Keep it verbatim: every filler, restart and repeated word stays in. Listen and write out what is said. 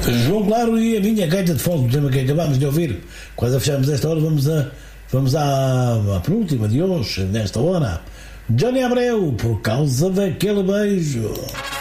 João Claro e a minha gaita de fogo, o tema que acabámos de ouvir. Quase a fecharmos esta hora, vamos, a, vamos à, à penúltima de hoje, nesta hora. Johnny Abreu, por causa daquele beijo.